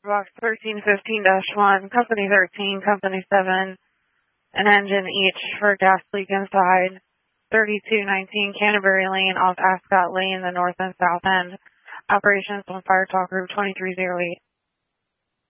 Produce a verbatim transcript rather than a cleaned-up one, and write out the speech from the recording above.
Box thirteen fifteen dash one, Company thirteen, Company seven, an engine each for gas leak inside. thirty-two nineteen Canterbury Lane off Ascot Lane, the north and south end. Operations on Fire Talk Group twenty-three oh eight.